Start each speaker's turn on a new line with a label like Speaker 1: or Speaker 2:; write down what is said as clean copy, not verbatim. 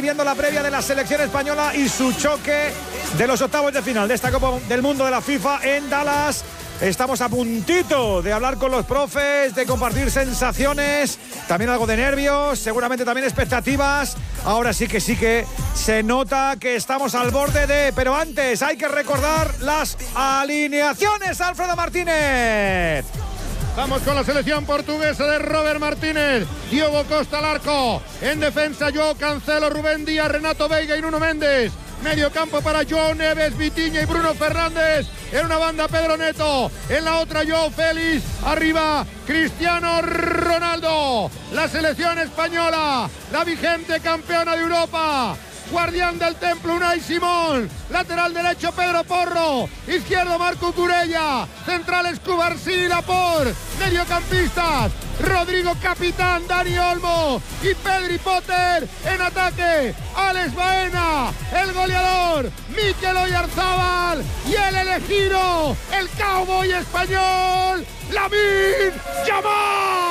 Speaker 1: viviendo la previa de la selección española y su choque de los octavos de final de esta Copa del Mundo de la FIFA en Dallas. Estamos a puntito de hablar con los profes, de compartir sensaciones, también algo de nervios, seguramente también expectativas. Ahora sí que se nota que estamos al borde de... Pero antes hay que recordar las alineaciones, Alfredo Martínez.
Speaker 2: Vamos con la selección portuguesa de Robert Martínez. Diogo Costa al arco. En defensa, Joao Cancelo, Rubén Díaz, Renato Veiga y Nuno Méndez. Medio campo para João Neves, Vitinha y Bruno Fernández. En una banda Pedro Neto. En la otra João Félix. Arriba Cristiano Ronaldo. La selección española, la vigente campeona de Europa. Guardián del templo Unai Simón, lateral derecho Pedro Porro, izquierdo Marco Curella, centrales Cubarsí, Laporte, mediocampistas Rodrigo Capitán, Dani Olmo y Pedri Potter. En ataque Alex Baena, el goleador Mikel Oyarzabal y el elegido, el cowboy español Lamine Yamal.